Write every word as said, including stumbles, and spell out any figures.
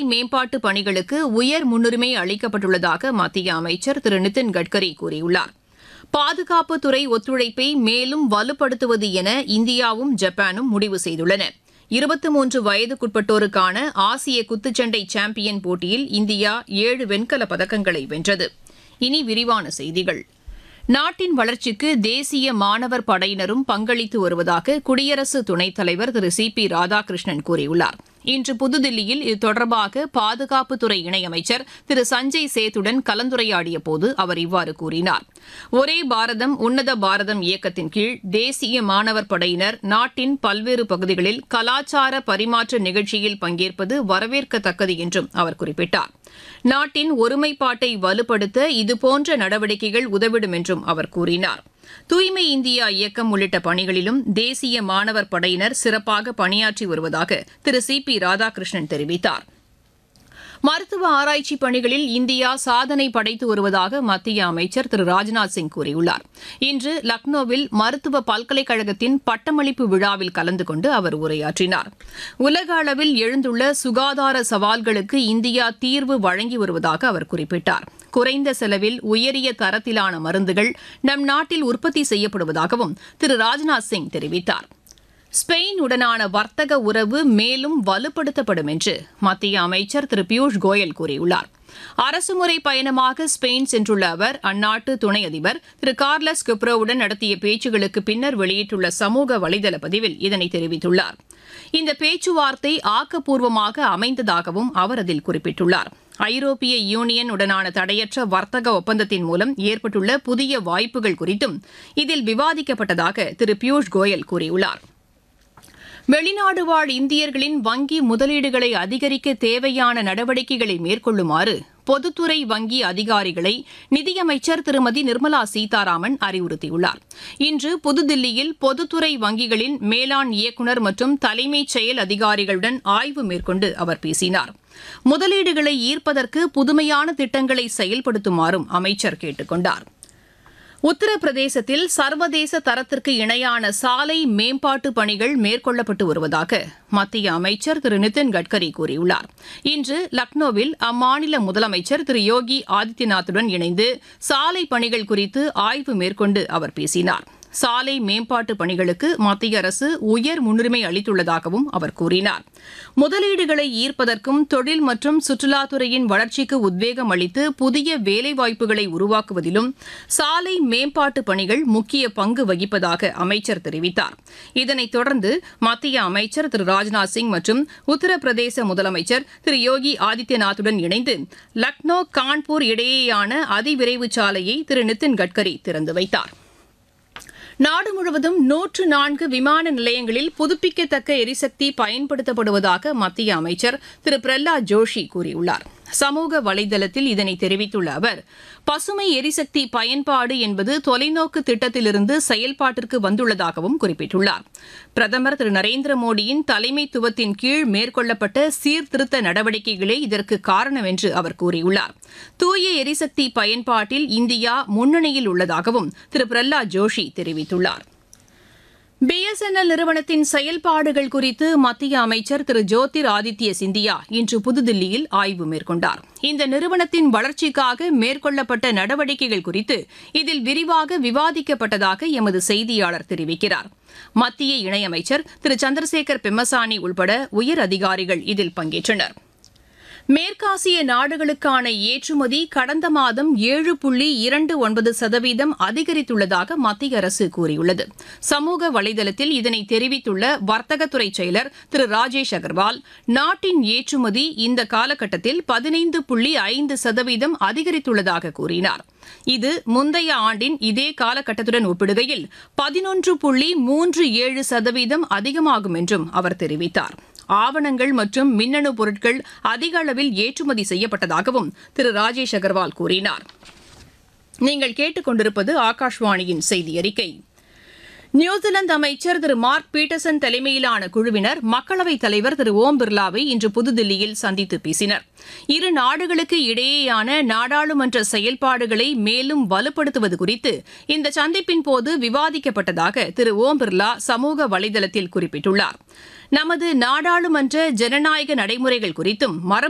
மேம்பாட்டு பணிகளுக்கு உயர் முன்னுரிமை அளிக்கப்பட்டுள்ளதாக மத்திய அமைச்சர் திரு நிதின் கட்கரி கூறியுள்ளார். பாதுகாப்புத்துறை ஒத்துழைப்பை மேலும் வலுப்படுத்துவது என இந்தியாவும் ஜப்பானும் முடிவு செய்துள்ளன. இருபத்தி மூன்று வயதுக்குட்பட்டோருக்கான ஆசிய குத்துச்சண்டை சாம்பியன் போட்டியில் இந்தியா ஏழு வெண்கலப் பதக்கங்களை வென்றது. இனி விரிவான செய்திகள். நாட்டின் வளர்ச்சிக்கு தேசிய மாணவர் படையினரும் பங்களித்து வருவதாக குடியரசு துணைத் தலைவர் திரு சி பி ராதாகிருஷ்ணன் கூறியுள்ளார். இன்று புதுதில்லியில் இது தொடர்பாக பாதுகாப்புத்துறை இணையமைச்சர் திரு சஞ்சய் சேத்துடன் கலந்துரையாடிய போது அவர் இவ்வாறு கூறினார். ஒரே பாரதம் உன்னத பாரதம் இயக்கத்தின் கீழ் தேசிய மாணவர் படையினர் நாட்டின் பல்வேறு பகுதிகளில் கலாச்சார பரிமாற்ற நிகழ்ச்சியில் பங்கேற்பது வரவேற்கத்தக்கது என்றும் அவர் குறிப்பிட்டார். நாட்டின் ஒருமைப்பாட்டை வலுப்படுத்த இதுபோன்ற நடவடிக்கைகள் உதவிடும் என்றும் அவர் கூறினார். தூய்மை இந்தியா இயக்கம் உள்ளிட்ட பணிகளிலும் தேசிய மாணவர் படையினர் சிறப்பாக பணியாற்றி வருவதாக திரு சி பி ராதாகிருஷ்ணன் தெரிவித்தார். மருத்துவ ஆராய்ச்சி பணிகளில் இந்தியா சாதனை படைத்து வருவதாக மத்திய அமைச்சர் திரு ராஜ்நாத் சிங் கூறியுள்ளார். இன்று லக்னோவில் மருத்துவ பல்கலைக்கழகத்தின் பட்டமளிப்பு விழாவில் கலந்து கொண்டு அவர் உரையாற்றினார். உலக அளவில் எழுந்துள்ள சுகாதார சவால்களுக்கு இந்தியா தீர்வு வழங்கி வருவதாக அவர் குறிப்பிட்டார். குறைந்த செலவில் உயரிய தரத்திலான மருந்துகள் நம் நாட்டில் உற்பத்தி செய்யப்படுவதாகவும் திரு ராஜ்நாத் சிங் தெரிவித்தார். ஸ்பெயின் உடனான வர்த்தக உறவு மேலும் வலுப்படுத்தப்படும் என்று மத்திய அமைச்சர் திரு பியூஷ் கோயல் கூறியுள்ளார். அரசுமுறை பயணமாக ஸ்பெயின் சென்றுள்ள அவர் அந்நாட்டு துணை அதிபர் திரு கார்லஸ் குப்ரோவுடன் நடத்திய பேச்சுகளுக்கு பின்னர் வெளியிட்டுள்ள சமூக வலைதள பதிவில் இதனை தெரிவித்துள்ளார். இந்த பேச்சுவார்த்தை ஆக்கப்பூர்வமாக அமைந்ததாகவும் அவர் அதில் குறிப்பிட்டுள்ளார். ஐரோப்பிய யூனியன் உடனான தடையற்ற வர்த்தக ஒப்பந்தத்தின் மூலம் ஏற்பட்டுள்ள புதிய வாய்ப்புகள் குறித்தும் இதில் விவாதிக்கப்பட்டதாக திரு பியூஷ் கோயல் கூறியுள்ளார். வெளிநாடு வாழ் இந்தியர்களின் வங்கி முதலீடுகளை அதிகரிக்க தேவையான நடவடிக்கைகளை மேற்கொள்ளுமாறு பொதுத்துறை வங்கி அதிகாரிகளை நிதியமைச்சர் திருமதி நிர்மலா சீதாராமன் அறிவுறுத்தியுள்ளார். இன்று புதுதில்லியில் பொதுத்துறை வங்கிகளின் மேலாண் இயக்குநர் மற்றும் தலைமைச் செயல் அதிகாரிகளுடன் ஆய்வு மேற்கொண்டு அவர் பேசினார். முதலீடுகளை ஈர்ப்பதற்கு புதுமையான திட்டங்களை செயல்படுத்துமாறும் அமைச்சர் கேட்டுக் கொண்டார். உத்தரப்பிரதேசத்தில் சர்வதேச தரத்திற்கு இணையான சாலை மேம்பாட்டு பணிகள் மேற்கொள்ளப்பட்டு வருவதாக மத்திய அமைச்சர் திரு நிதின் கட்கரி கூறியுள்ளார். இன்று லக்னோவில் அம்மாநில முதலமைச்சர் திரு யோகி ஆதித்யநாத்துடன் இணைந்து சாலை பணிகள் குறித்து ஆய்வு மேற்கொண்டு அவர் பேசினார். சாலை மேம்பாட்டு பணிகளுக்கு மத்திய அரசு உயர் முன்னுரிமை அளித்துள்ளதாகவும் அவர் கூறினார். முதலீடுகளை ஈர்ப்பதற்கும் தொழில் மற்றும் சுற்றுலாத்துறையின் வளர்ச்சிக்கு உத்வேகம் அளித்து புதிய வேலைவாய்ப்புகளை உருவாக்குவதிலும் சாலை மேம்பாட்டு பணிகள் முக்கிய பங்கு வகிப்பதாக அமைச்சர் தெரிவித்தார். இதனைத் தொடர்ந்து மத்திய அமைச்சர் திரு ராஜ்நாத் சிங் மற்றும் உத்தரப்பிரதேச முதலமைச்சர் திரு யோகி ஆதித்யநாத்துடன் இணைந்து லக்னோ கான்பூர் இடையேயான அதிவிரைவு சாலையை திரு நிதின் கட்கரி திறந்து வைத்தார். நாடு முழுவதும் நூற்று நான்கு விமான நிலையங்களில் புதுப்பிக்கத்தக்க எரிசக்தி பயன்படுத்தப்படுவதாக மத்திய அமைச்சர் திரு பிரஹ்லாத் ஜோஷி கூறியுள்ளார். சமூக வலைதளத்தில் இதனை தெரிவித்துள்ள அவர், பசுமை எரிசக்தி பயன்பாடு என்பது தொலைநோக்கு திட்டத்திலிருந்து செயல்பாட்டிற்கு வந்துள்ளதாகவும் குறிப்பிட்டுள்ளார். பிரதமர் திரு நரேந்திர மோடியின் தலைமைத்துவத்தின் கீழ் மேற்கொள்ளப்பட்ட சீர்திருத்த நடவடிக்கைகளே இதற்கு காரணம் என்று அவர் கூறியுள்ளார். தூய எரிசக்தி பயன்பாட்டில் இந்தியா முன்னணியில் உள்ளதாகவும் திரு பிரஹ்லாத் ஜோஷி தெரிவித்துள்ளார். பி எஸ் என் எல் நிறுவனத்தின் செயல்பாடுகள் குறித்து மத்திய அமைச்சர் திரு ஜோதிர் ஆதித்ய சிந்தியா இன்று புதுதில்லியில் ஆய்வு மேற்கொண்டார். இந்த நிறுவனத்தின் வளர்ச்சிக்காக மேற்கொள்ளப்பட்ட நடவடிக்கைகள் குறித்து இதில் விரிவாக விவாதிக்கப்பட்டதாக எமது செய்தியாளர் தெரிவிக்கிறார். மத்திய இணையமைச்சர் திரு சந்திரசேகர் பெம்மசானி உள்பட உயர் அதிகாரிகள் இதில் பங்கேற்றனர். மேற்காசிய நாடுகளுக்கான ஏற்றுமதி கடந்த மாதம் ஏழு புள்ளி இரண்டு ஒன்பது சதவீதம் அதிகரித்துள்ளதாக மத்திய அரசு கூறியுள்ளது. சமூக வலைதளத்தில் இதனை தெரிவித்துள்ள வர்த்தகத்துறை செயலர் திரு ராஜேஷ் அகர்வால், நாட்டின் ஏற்றுமதி இந்த காலகட்டத்தில் பதினைந்து புள்ளி ஐந்து சதவீதம் அதிகரித்துள்ளதாக கூறினார். இது முந்தைய ஆண்டின் இதே காலகட்டத்துடன் ஒப்பிடுகையில் பதினொன்று புள்ளி மூன்று ஏழு சதவீதம் அதிகமாகும் என்றும் அவர் தெரிவித்தார். ஆவணங்கள் மற்றும் மின்னணு பொருட்கள் அதிக அளவில் ஏற்றுமதி செய்யப்பட்டதாகவும் திரு ராஜேஷ் அகர்வால் கூறினார். நீங்கள் கேட்டுக்கொண்டிருப்பது ஆகாஷ்வாணியின் செய்தி அறிக்கை. நியூசிலாந்து அமைச்சர் திரு மார்க் பீட்டர்சன் தலைமையிலான குழுவினர் மக்களவைத் தலைவர் திரு ஓம் பிர்லாவை இன்று புதுதில்லியில் சந்தித்து பேசினர். இரு நாடுகளுக்கு இடையேயான நாடாளுமன்ற செயல்பாடுகளை மேலும் வலுப்படுத்துவது குறித்து இந்த சந்திப்பின் போது விவாதிக்கப்பட்டதாக திரு ஓம் பிர்லா சமூக வலைதளத்தில் குறிப்பிட்டுள்ளார். நமது நாடாளுமன்ற ஜனநாயக நடைமுறைகள் குறித்தும் மரபு